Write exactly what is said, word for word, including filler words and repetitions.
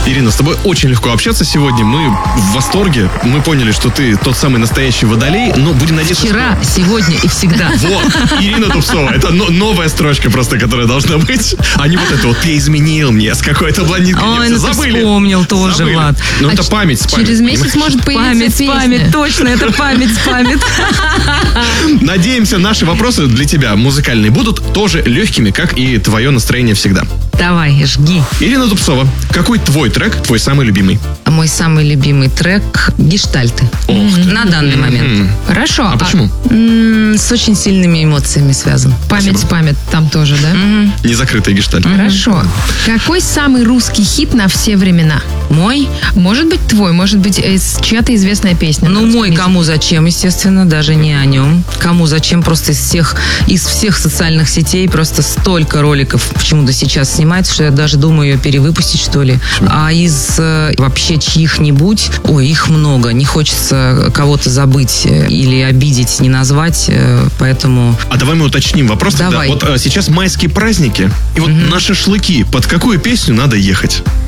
Ирина, с тобой очень легко общаться сегодня. Мы в восторге. Мы поняли, что ты тот самый настоящий водолей, но будем надеяться... Вчера, что... сегодня и всегда. Вот, Ирина Дубцова. Это но- новая строчка просто, которая должна быть. А не вот это вот «ты изменил мне» с какой-то блондинкой. Ой, Нет, ну ты забыли. вспомнил тоже, Забыли. Влад. Ну А это ч- память, память. Через месяц понимаешь? может появиться Память, песня. память, точно, это память, память. Надеемся, наши вопросы для тебя музыкальные будут тоже легкими, как и твое настроение всегда. Давай, жги. Ирина Дубцова, какой твой трек, твой самый любимый? Мой самый любимый трек «Гештальты». Ох ты. На данный момент. М. Хорошо. А почему? М, С очень сильными эмоциями связан. Память, Спасибо. память там тоже, да? Мгм. Незакрытый гештальт. Хорошо. Какой самый русский хит на все времена? Мой? Может быть твой, может быть э, с- чья-то известная песня. Ну, на русском мой языке. «Кому зачем», естественно, даже не о нем. «Кому зачем» просто из всех, из всех социальных сетей просто столько роликов почему-то сейчас снимается, что я даже думаю ее перевыпустить, что ли. А из э, вообще чьих-нибудь, ой, их много. Не хочется кого-то забыть э, или обидеть, не назвать, э, поэтому... А давай мы уточним вопрос тогда. Давай. Вот э, сейчас майские праздники, и вот на шашлыки под какую песню надо ехать?